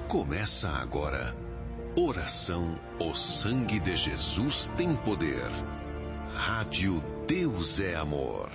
Começa agora. Oração O Sangue de Jesus tem Poder. Rádio Deus é Amor.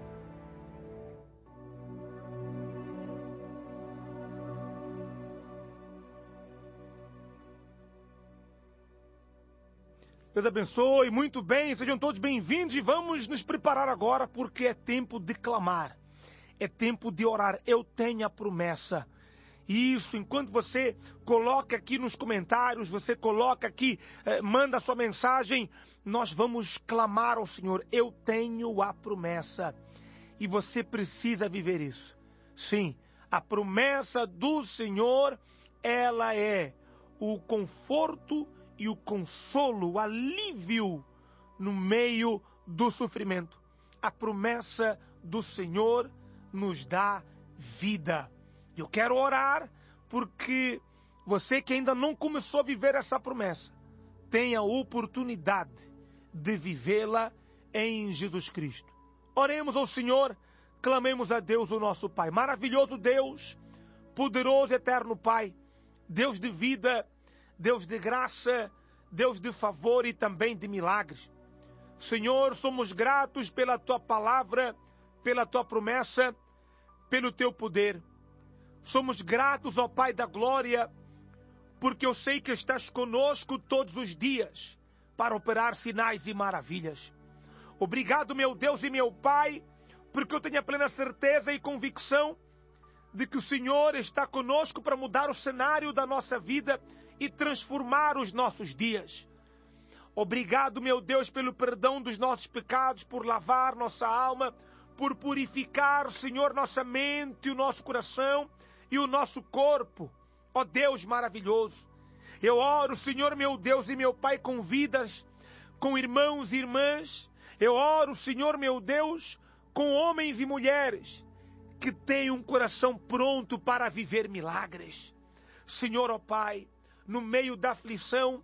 Deus abençoe, muito bem, sejam todos bem-vindos e vamos nos preparar agora porque é tempo de clamar, é tempo de orar. Eu tenho a promessa. Isso, enquanto você coloca aqui nos comentários, você coloca aqui, manda a sua mensagem, nós vamos clamar ao Senhor. Eu tenho a promessa e você precisa viver isso. Sim, a promessa do Senhor, ela é o conforto e o consolo, o alívio no meio do sofrimento. A promessa do Senhor nos dá vida. Eu quero orar porque você que ainda não começou a viver essa promessa, tem a oportunidade de vivê-la em Jesus Cristo. Oremos ao Senhor, clamemos a Deus, o nosso Pai. Maravilhoso Deus, poderoso eterno Pai, Deus de vida, Deus de graça, Deus de favor e também de milagres. Senhor, somos gratos pela Tua palavra, pela Tua promessa, pelo Teu poder. Somos gratos, ó Pai da glória, porque eu sei que estás conosco todos os dias para operar sinais e maravilhas. Obrigado, meu Deus e meu Pai, porque eu tenho a plena certeza e convicção de que o Senhor está conosco para mudar o cenário da nossa vida e transformar os nossos dias. Obrigado, meu Deus, pelo perdão dos nossos pecados, por lavar nossa alma, por purificar, Senhor, nossa mente e o nosso coração e o nosso corpo. Ó Deus maravilhoso, eu oro, Senhor, meu Deus e meu Pai, com vidas, com irmãos e irmãs. Eu oro, Senhor, meu Deus, com homens e mulheres que têm um coração pronto para viver milagres. Senhor, ó Pai, no meio da aflição,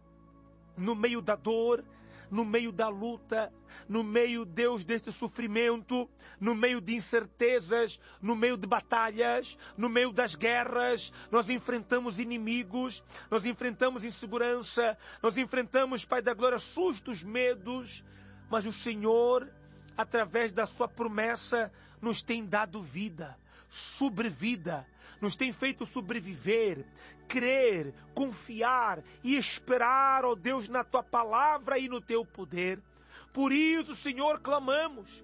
no meio da dor, no meio da luta, no meio, Deus, deste sofrimento, no meio de incertezas, no meio de batalhas, no meio das guerras, nós enfrentamos inimigos, nós enfrentamos insegurança, nós enfrentamos, Pai da glória, sustos, medos, mas o Senhor, através da sua promessa, nos tem dado vida, sobrevida, nos tem feito sobreviver, crer, confiar e esperar, ó Deus, na Tua palavra e no Teu poder. Por isso, Senhor, clamamos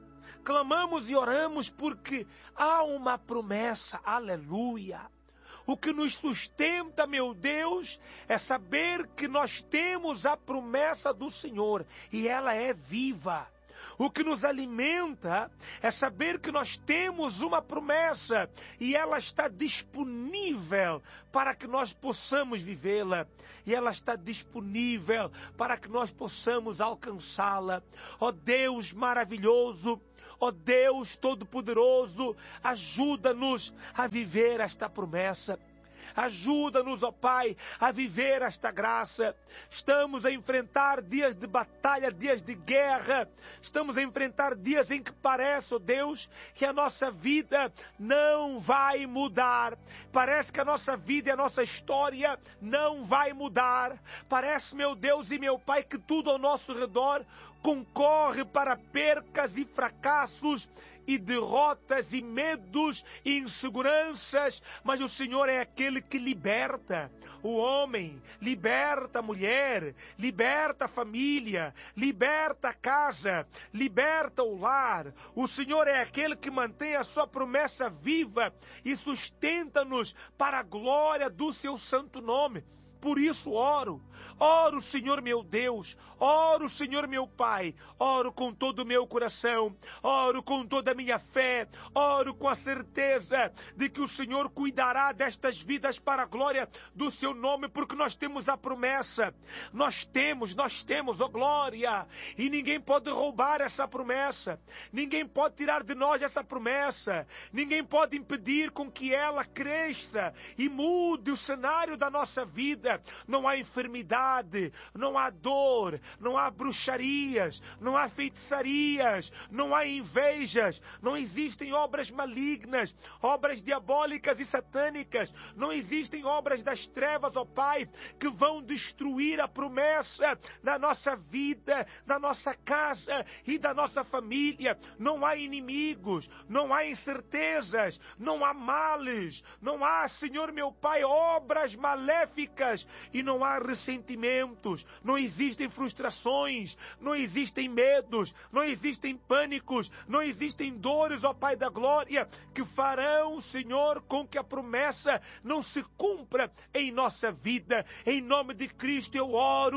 e oramos porque há uma promessa, aleluia. O que nos sustenta, meu Deus, é saber que nós temos a promessa do Senhor e ela é viva. O que nos alimenta é saber que nós temos uma promessa e ela está disponível para que nós possamos vivê-la. E ela está disponível para que nós possamos alcançá-la. Ó Deus maravilhoso, ó Deus todo-poderoso, ajuda-nos a viver esta promessa. Ajuda-nos, ó Pai, a viver esta graça. Estamos a enfrentar dias de batalha, dias de guerra. Estamos a enfrentar dias em que parece, ó Deus, que a nossa vida não vai mudar. Parece que a nossa vida e a nossa história não vai mudar. Parece, meu Deus e meu Pai, que tudo ao nosso redor concorre para percas e fracassos e derrotas e medos e inseguranças, mas o Senhor é aquele que liberta o homem, liberta a mulher, liberta a família, liberta a casa, liberta o lar. O Senhor é aquele que mantém a sua promessa viva e sustenta-nos para a glória do seu santo nome. Por isso oro, Senhor meu Deus, oro, Senhor meu Pai, oro com todo o meu coração, oro com toda a minha fé, oro com a certeza de que o Senhor cuidará destas vidas para a glória do seu nome, porque nós temos a promessa, nós temos, ó glória, e ninguém pode roubar essa promessa, ninguém pode tirar de nós essa promessa, ninguém pode impedir com que ela cresça e mude o cenário da nossa vida. não há enfermidade, não há dor, não há bruxarias, não há feitiçarias, não há invejas, não existem obras malignas, obras diabólicas e satânicas, não existem obras das trevas, ó Pai, que vão destruir a promessa da nossa vida, da nossa casa e da nossa família. Não há inimigos, não há incertezas, não há males, não há, Senhor meu Pai, obras maléficas e não há ressentimentos, não existem frustrações, não existem medos, não existem pânicos, não existem dores, ó Pai da glória, que farão, Senhor, com que a promessa não se cumpra em nossa vida. Em nome de Cristo eu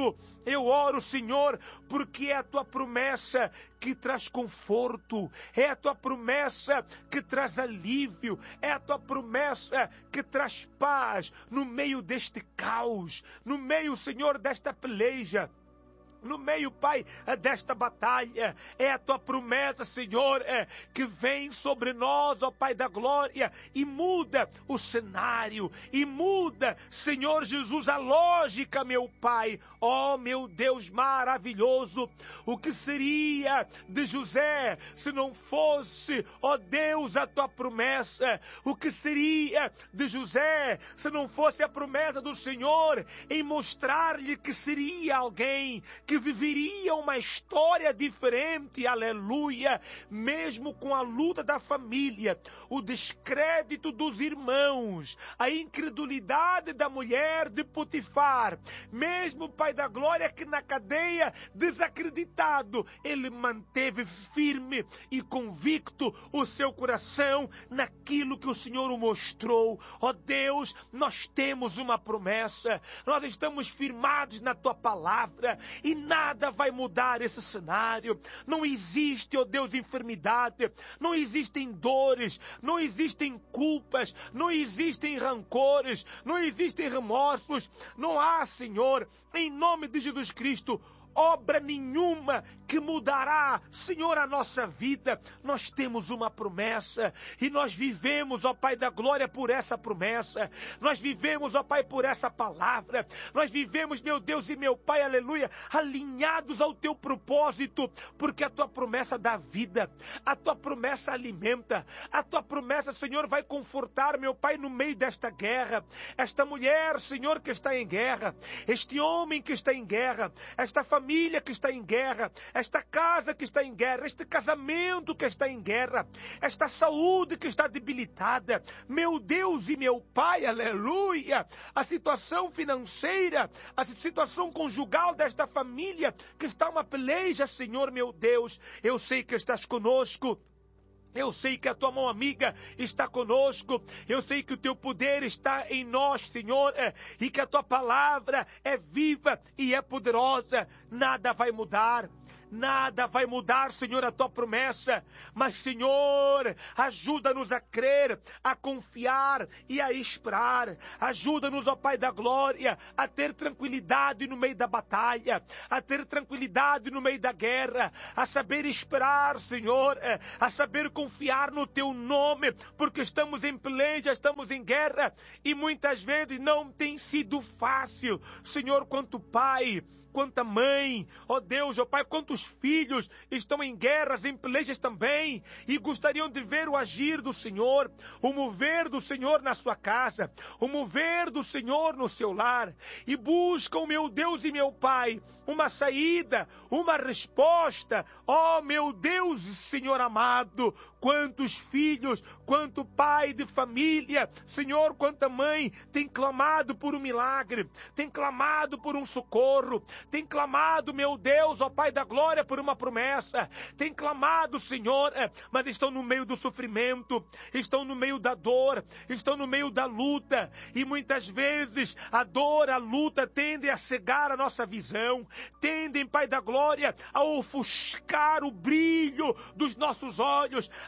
oro, Senhor, porque é a tua promessa que traz conforto, é a tua promessa que traz alívio, é a tua promessa que traz paz no meio deste caos, no meio, Senhor, desta peleja. No meio, Pai, desta batalha, é a tua promessa, Senhor, que vem sobre nós, ó Pai da glória, e muda o cenário, e muda, Senhor Jesus, a lógica, meu Pai. Ó meu Deus maravilhoso, o que seria de José se não fosse, ó Deus, a tua promessa? O que seria de José se não fosse a promessa do Senhor em mostrar-lhe que seria alguém que viveria uma história diferente, aleluia, mesmo com a luta da família, o descrédito dos irmãos, a incredulidade da mulher de Potifar, mesmo o Pai da glória que na cadeia, desacreditado, ele manteve firme e convicto o seu coração naquilo que o Senhor o mostrou. Ó Deus, nós temos uma promessa, nós estamos firmados na tua palavra e nada vai mudar esse cenário. Não existe, ó Deus, enfermidade, não existem dores, não existem culpas, não existem rancores, não existem remorsos, não há, Senhor, em nome de Jesus Cristo, obra nenhuma que mudará, Senhor, a nossa vida. Nós temos uma promessa e nós vivemos, ó Pai da glória, por essa promessa. Nós vivemos, ó Pai, por essa palavra. Nós vivemos, meu Deus e meu Pai, aleluia, alinhados ao teu propósito, porque a tua promessa dá vida, a tua promessa alimenta, a tua promessa, Senhor, vai confortar, meu Pai, no meio desta guerra. Esta mulher, Senhor, que está em guerra, este homem que está em guerra, esta família que está em guerra, esta casa que está em guerra, este casamento que está em guerra, esta saúde que está debilitada, meu Deus e meu Pai, aleluia, a situação financeira, a situação conjugal desta família que está uma peleja, Senhor meu Deus, eu sei que estás conosco. Eu sei que a tua mão amiga está conosco, eu sei que o teu poder está em nós, Senhor, e que a tua palavra é viva e é poderosa. Nada vai mudar. Nada vai mudar, Senhor, a tua promessa. Mas, Senhor, ajuda-nos a crer, a confiar e a esperar. Ajuda-nos, ó Pai da glória, a ter tranquilidade no meio da batalha, a ter tranquilidade no meio da guerra, a saber esperar, Senhor, a saber confiar no teu nome, porque estamos em peleja, estamos em guerra e muitas vezes não tem sido fácil, Senhor, quanto Pai, quanta mãe, ó Deus, ó Pai, quantos filhos estão em guerras, em pelejas também, e gostariam de ver o agir do Senhor, o mover do Senhor na sua casa, o mover do Senhor no seu lar, e buscam, meu Deus e meu Pai, uma saída, uma resposta. Ó meu Deus, Senhor amado, quantos filhos, quanto pai de família, Senhor, quanta mãe tem clamado por um milagre, tem clamado por um socorro, tem clamado, meu Deus, ó Pai da glória, por uma promessa, tem clamado, Senhor, mas estão no meio do sofrimento, estão no meio da dor, estão no meio da luta, e muitas vezes a dor, a luta tendem a cegar a nossa visão, tendem, Pai da glória, a ofuscar o brilho dos nossos olhos,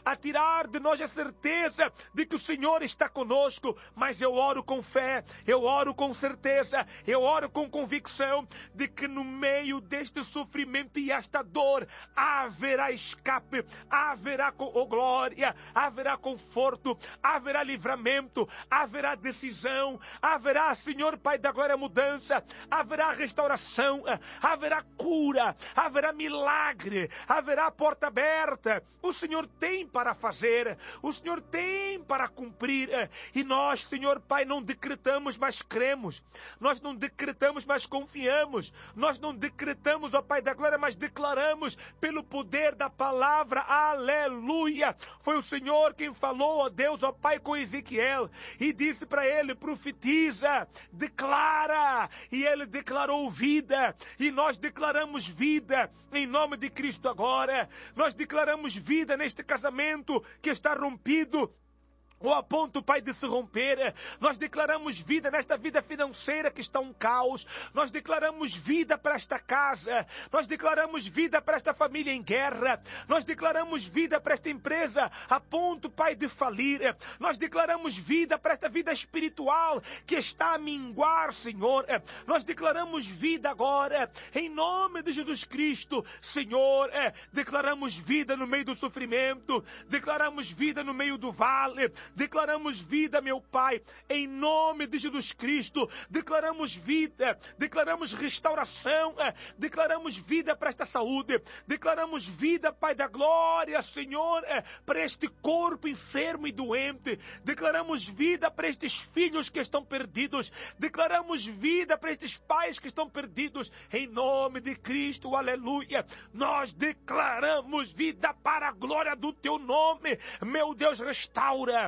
a tirar de nós a certeza de que o Senhor está conosco. Mas eu oro com fé, eu oro com certeza, eu oro com convicção de que no meio deste sofrimento e esta dor haverá escape, haverá glória, haverá conforto, haverá livramento, haverá decisão, haverá, Senhor Pai da glória, mudança, haverá restauração, haverá cura, haverá milagre, haverá porta aberta. O Senhor tem para fazer, o Senhor tem para cumprir, e nós, Senhor Pai, não decretamos, mas cremos. Nós não decretamos, mas confiamos. Nós não decretamos, ó Pai da glória, mas declaramos pelo poder da palavra. Aleluia! Foi o Senhor quem falou, ó Deus, ó Pai, com Ezequiel, e disse para ele: profetiza, declara. E ele declarou vida, e nós declaramos vida em nome de Cristo agora. Nós declaramos vida neste casamento que está rompido, ou a ponto, Pai, de se romper. Nós declaramos vida nesta vida financeira que está um caos. Nós declaramos vida para esta casa. Nós declaramos vida para esta família em guerra. Nós declaramos vida para esta empresa a ponto, Pai, de falir. Nós declaramos vida para esta vida espiritual que está a minguar, Senhor. Nós declaramos vida agora, em nome de Jesus Cristo, Senhor. Declaramos vida no meio do sofrimento. Declaramos vida no meio do vale. Declaramos vida, meu Pai, em nome de Jesus Cristo. Declaramos vida, declaramos restauração, declaramos vida para esta saúde. Declaramos vida, Pai da glória, Senhor, para este corpo enfermo e doente. Declaramos vida para estes filhos que estão perdidos. Declaramos vida para estes pais que estão perdidos. Em nome de Cristo, aleluia. Nós declaramos vida para a glória do Teu nome. Meu Deus, restaura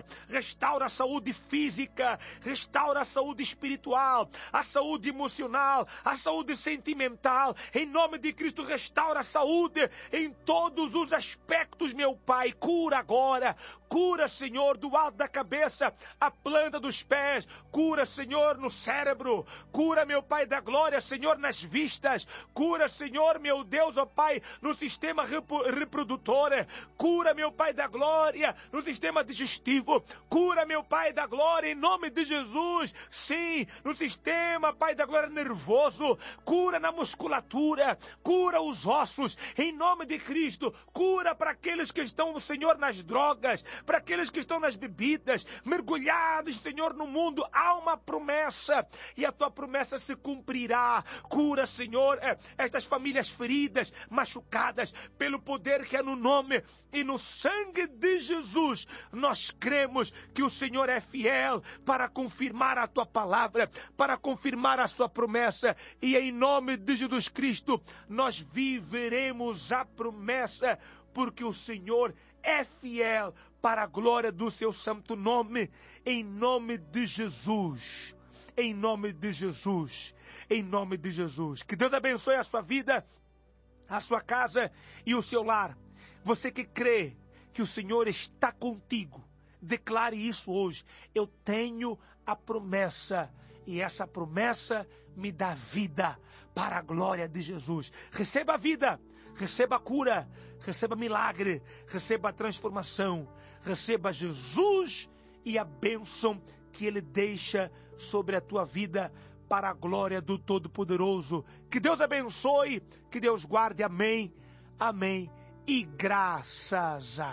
a saúde física, restaura a saúde espiritual, a saúde emocional, a saúde sentimental. Em nome de Cristo, restaura a saúde em todos os aspectos, meu Pai. Cura agora, cura, Senhor, do alto da cabeça à planta dos pés. Cura, Senhor, no cérebro. Cura, meu Pai da glória, Senhor, nas vistas. Cura, Senhor, meu Deus, ó Pai, no sistema reprodutor. Cura, meu Pai da glória, no sistema digestivo. Cura, meu Pai da glória, em nome de Jesus. Sim, no sistema, Pai da glória, nervoso. Cura na musculatura. Cura os ossos, em nome de Cristo. Cura para aqueles que estão, Senhor, nas drogas, para aqueles que estão nas bebidas, mergulhados, Senhor, no mundo. Há uma promessa, e a Tua promessa se cumprirá. Cura, Senhor, estas famílias feridas, machucadas, pelo poder que é no nome e no sangue de Jesus. Nós cremos que o Senhor é fiel para confirmar a Tua palavra, para confirmar a Sua promessa, e em nome de Jesus Cristo nós viveremos a promessa, porque o Senhor é fiel para a glória do Seu santo nome. Em nome de Jesus, em nome de Jesus, em nome de Jesus. Que Deus abençoe a sua vida, a sua casa e o seu lar. Você que crê que o Senhor está contigo, declare isso hoje. Eu tenho a promessa, e essa promessa me dá vida para a glória de Jesus. Receba a vida, receba a cura, receba milagre, receba a transformação, receba Jesus e a bênção que Ele deixa sobre a tua vida para a glória do Todo-Poderoso. Que Deus abençoe, que Deus guarde. Amém, amém e graças a